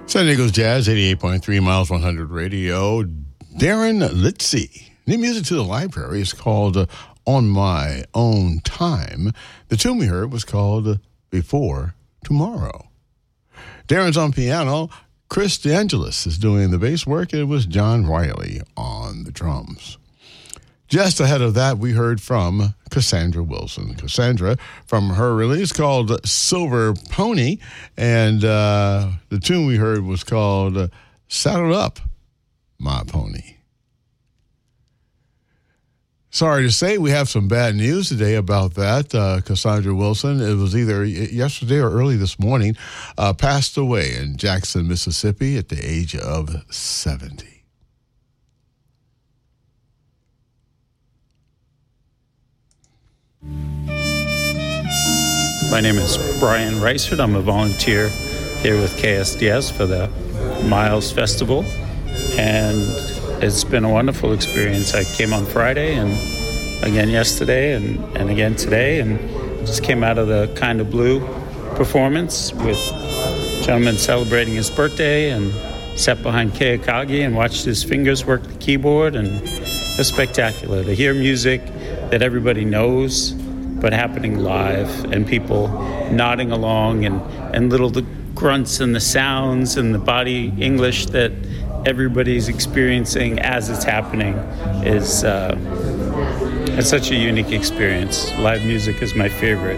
San Diego's Jazz, 88.3 Miles 100 Radio. Darren Litzy. New music to the library is called On My Own Time. The tune we heard was called Before Tomorrow. Darren's on piano. Chris DeAngelis is doing the bass work. It was John Riley on the drums. Just ahead of that, we heard from Cassandra Wilson. Cassandra, from her release called Silver Pony, and the tune we heard was called Saddle Up, My Pony. Sorry to say, we have some bad news today about that. Cassandra Wilson, it was either yesterday or early this morning, passed away in Jackson, Mississippi at the age of 70. My name is Brian Reisert. I'm a volunteer here with KSDS for the Miles Festival, and it's been a wonderful experience. I came on Friday and again yesterday and again today, and just came out of the Kind of Blue performance with a gentleman celebrating his birthday, and sat behind Kei Akagi and watched his fingers work the keyboard, and it's spectacular to hear music that everybody knows but happening live, and people nodding along, and little the grunts and the sounds and the body English that everybody's experiencing as it's happening is it's such a unique experience. Live music is my favorite.